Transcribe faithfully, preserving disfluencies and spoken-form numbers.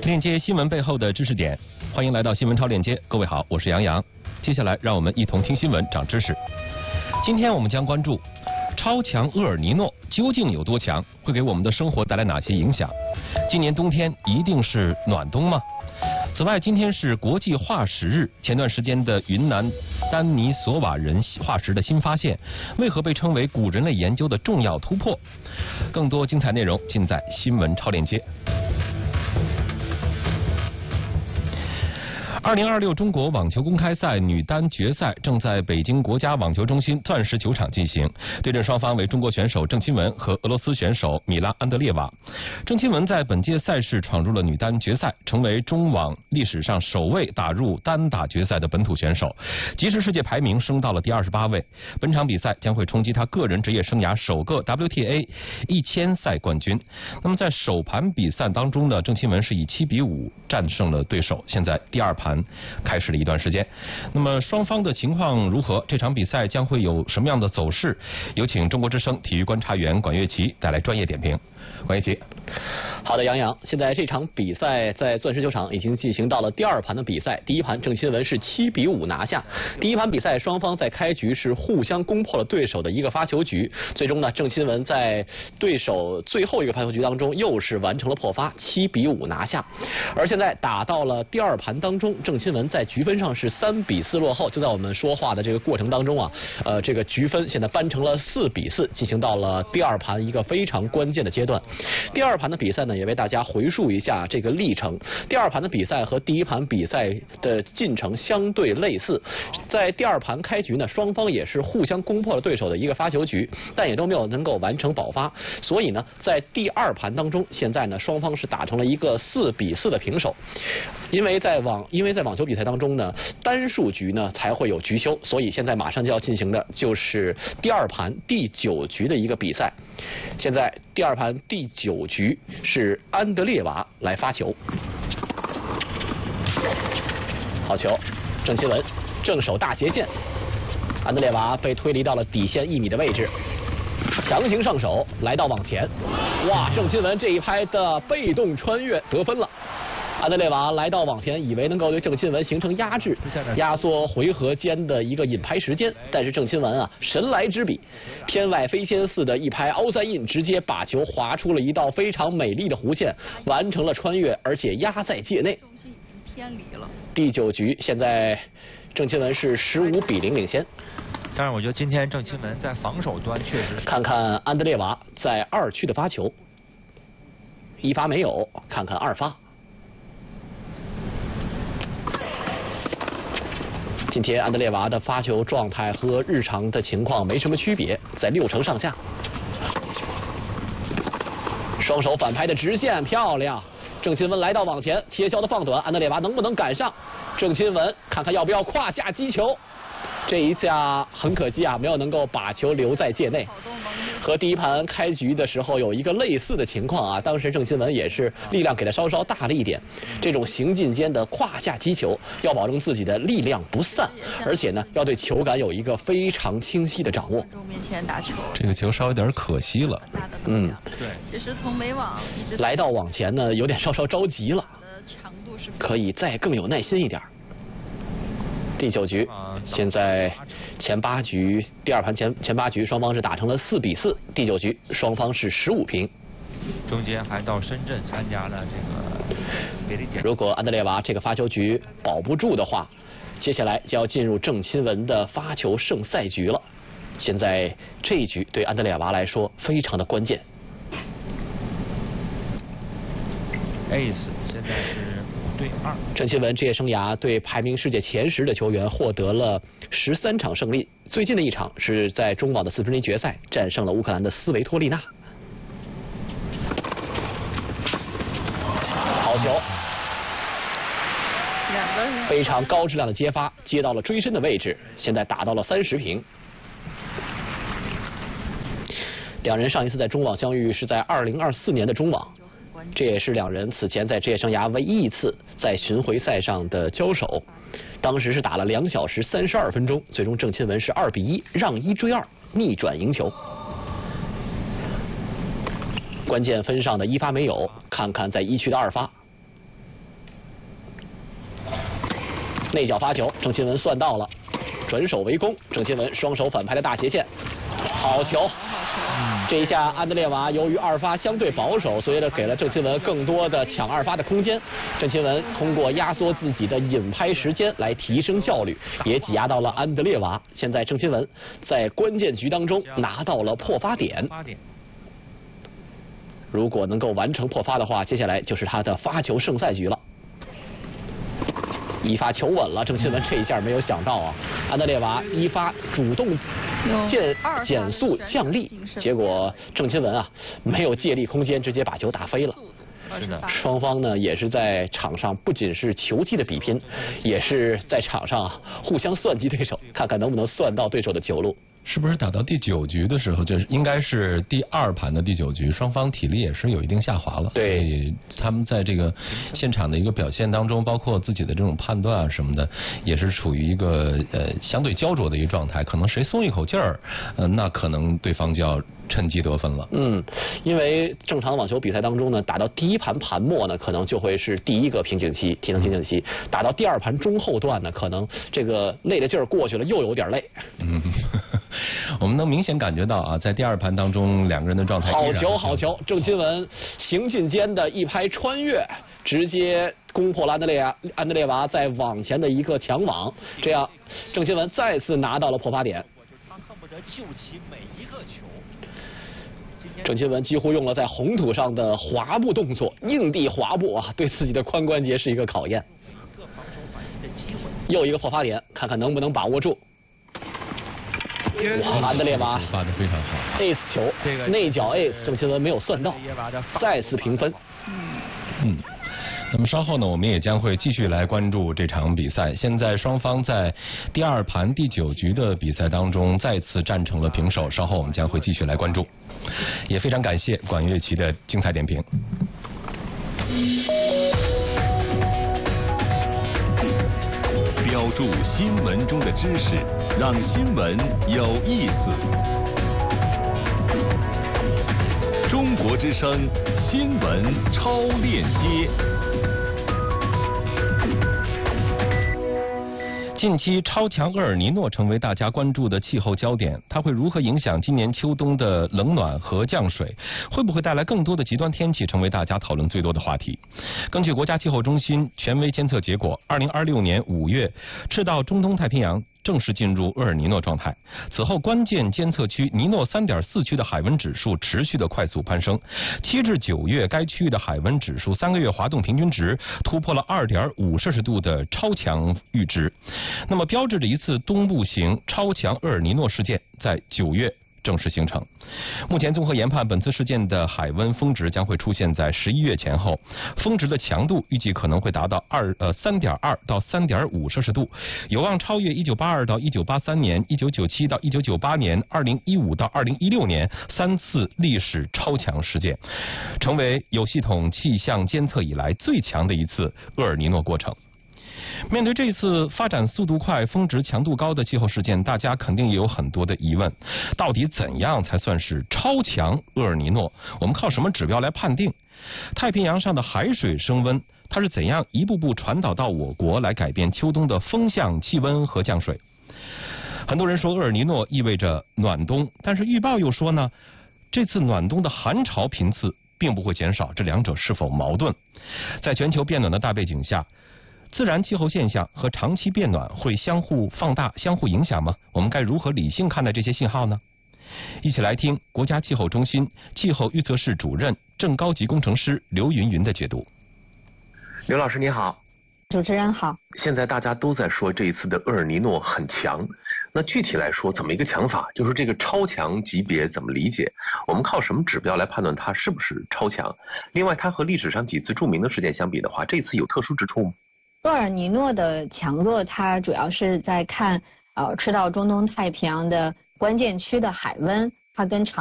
链接新闻背后的知识点，欢迎来到新闻超链接。各位好，我是杨洋。接下来让我们一同听新闻，长知识。今天我们将关注超强厄尔尼诺究竟有多强，会给我们的生活带来哪些影响？今年冬天一定是暖冬吗？此外，今天是国际化石日。前段时间的云南丹尼索瓦人化石的新发现，为何被称为古人类研究的重要突破？更多精彩内容尽在新闻超链接。二零二六中国网球公开赛女单决赛正在北京国家网球中心钻石球场进行，对阵双方为中国选手郑钦文和俄罗斯选手米拉安德烈娃。郑钦文在本届赛事闯入了女单决赛，成为中网历史上首位打入单打决赛的本土选手，即时世界排名升到了第二十八位。本场比赛将会冲击他个人职业生涯首个 W T A 一千赛冠军。那么在首盘比赛当中呢，郑钦文是以七比五战胜了对手。现在第二盘开始了一段时间，那么双方的情况如何？这场比赛将会有什么样的走势？有请中国之声体育观察员管乐琪带来专业点评。管乐琪， 好的，杨洋，现在这场比赛在钻石球场已经进行到了第二盘的比赛，第一盘郑钦文是七比五拿下。第一盘比赛双方在开局是互相攻破了对手的一个发球局，最终呢，郑钦文在对手最后一个发球局当中又是完成了破发，七比五拿下。而现在打到了第二盘当中，郑钦文在局分上是三比四落后。就在我们说话的这个过程当中啊，呃，这个局分现在扳成了四比四，进行到了第二盘一个非常关键的阶段。第二盘的比赛呢，也为大家回述一下这个历程。第二盘的比赛和第一盘比赛的进程相对类似，在第二盘开局呢，双方也是互相攻破了对手的一个发球局，但也都没有能够完成保发。所以呢，在第二盘当中，现在呢，双方是打成了一个四比四的平手。因为在网因为在网球比赛当中呢，单数局呢才会有局休，所以现在马上就要进行的就是第二盘第九局的一个比赛。现在第二盘第九局是安德烈娃来发球，好球，郑钦文正手大斜线，安德烈娃被推离到了底线一米的位置，强行上手来到网前，哇，郑钦文这一拍的被动穿越得分了。安德烈娃来到网前，以为能够对郑钦文形成压制，压缩回合间的一个引拍时间，但是郑钦文啊神来之笔，天外飞仙似的一拍凹三印，直接把球划出了一道非常美丽的弧线，完成了穿越，而且压在界内。 偏离了。 第九局现在郑钦文是十五比零领先。 但是我觉得今天郑钦文在防守端确实。 看看安德烈娃在二区的发球，一发没有，看看二发。今天安德烈娃的发球状态和日常的情况没什么区别，在六成上下。双手反拍的直线漂亮，郑钦文来到网前，切削的放短，安德烈娃能不能赶上？郑钦文看看要不要胯下击球，这一下很可惜啊，没有能够把球留在界内。和第一盘开局的时候有一个类似的情况啊，当时郑钦文也是力量给他稍稍大了一点。这种行进间的胯下击球，要保证自己的力量不散，而且呢，要对球感有一个非常清晰的掌握。 面前打球， 这个球稍有点可惜了。 嗯，对。其实从美网一直来到网前呢，有点稍稍着急了， 长度是可以再更有耐心一点。第九局，现在前八局第二盘前前八局双方是打成了四比四，第九局双方是十五平。 中间还到深圳参加了这个别的点。 如果安德烈娃这个发球局保不住的话，接下来就要进入郑钦文的发球胜赛局了。现在这一局对安德烈娃来说非常的关键。 Ace 现在是对二。 郑钦文职业生涯对排名世界前十的球员获得了十三场胜利，最近的一场是在中网的四分之一决赛战胜了乌克兰的斯维托利娜。好球，非常高质量的接发，接到了追身的位置，现在打到了三十平。两人上一次在中网相遇是在二零二四年的中网。这也是两人此前在职业生涯唯一一次在巡回赛上的交手，当时是打了两小时三十二分钟，最终郑钦文是二比一让一追二逆转赢球。关键分上的一发没有，看看在一区的二发。 内角发球，郑钦文算到了，转手为攻，郑钦文双手反拍的大斜线，好球。这一下安德烈娃由于二发相对保守，所以呢给了郑钦文更多的抢二发的空间。郑钦文通过压缩自己的引拍时间来提升效率，也挤压到了安德烈娃。现在郑钦文在关键局当中拿到了破发点。如果能够完成破发的话，接下来就是他的发球胜赛局了。一发球稳了，郑钦文这一下没有想到啊，安德烈娃一发主动减减速降力，结果郑钦文啊没有借力空间，直接把球打飞了。 是的， 双方呢也是在场上不仅是球技的比拼，也是在场上互相算计对手，看看能不能算到对手的球路。 是不是打到第九局的时候，就是应该是第二盘的第九局，双方体力也是有一定下滑了。 对， 所以他们在这个现场的一个表现当中，包括自己的这种判断啊什么的，也是处于一个呃相对焦灼的一个状态。可能谁松一口气儿，呃，那可能对方就要趁机得分了。 嗯，因为正常网球比赛当中呢，打到第一盘盘末呢，可能就会是第一个瓶颈期，体能瓶颈期；打到第二盘中后段呢，可能这个累的劲儿过去了，又有点累。 嗯。我们能明显感觉到啊，在第二盘当中，两个人的状态好球好球，郑钦文行进间的一拍穿越，直接攻破了安德烈亚安德烈娃在网前的一个强网，这样郑钦文再次拿到了破发点。 他恨不得救起每一个球。 郑钦文几乎用了在红土上的滑步动作，硬地滑步啊，对自己的髋关节是一个考验。又一个破发点，看看能不能把握住。哇，安德烈娃发的非常好 ，ace 球，这个内角 ace，郑钦文没有算到，再次平分。 嗯。那么稍后呢，我们也将会继续来关注这场比赛。现在双方在第二盘第九局的比赛当中再次战成了平手，稍后我们将会继续来关注。也非常感谢管乐琪的精彩点评。 标注新闻中的知识，让新闻有意思。中国之声新闻超链接。 近期超强厄尔尼诺成为大家关注的气候焦点，它会如何影响今年秋冬的冷暖和降水？会不会带来更多的极端天气，成为大家讨论最多的话题？根据国家气候中心权威监测结果，二零二六年五月，赤道中东太平洋正式进入厄尔尼诺状态。此后，关键监测区尼诺 三点四 区的海温指数持续的快速攀升。七至九月，该区域的海温指数三个月滑动平均值突破了 二点五 摄氏度的超强阈值，那么标志着一次东部型超强厄尔尼诺事件在九月正式形成。目前综合研判，本次事件的海温峰值将会出现在十一月前后，峰值的强度预计可能会达到二呃三点二到三点五摄氏度，有望超越一九八二到一九八三年、一九九七到一九九八年、二零一五到二零一六年三次历史超强事件，成为有系统气象监测以来最强的一次厄尔尼诺过程。面对这次发展速度快、峰值强度高的气候事件，大家肯定也有很多的疑问：到底怎样才算是超强厄尔尼诺？我们靠什么指标来判定？太平洋上的海水升温，它是怎样一步步传导到我国，来改变秋冬的风向、气温和降水？很多人说厄尔尼诺意味着暖冬，但是预报又说呢，这次暖冬的寒潮频次并不会减少，这两者是否矛盾？在全球变暖的大背景下，自然气候现象和长期变暖会相互放大、相互影响吗？我们该如何理性看待这些信号呢？一起来听国家气候中心气候预测室主任、正高级工程师刘云云的解读。 刘老师你好。 主持人好。 现在大家都在说这一次的厄尔尼诺很强，那具体来说怎么一个强法？就是这个超强级别怎么理解？我们靠什么指标来判断它是不是超强？另外，它和历史上几次著名的事件相比的话，这次有特殊之处吗？ 厄尔尼诺的强弱，它主要是在看呃赤道中东太平洋的关键区的海温，它跟长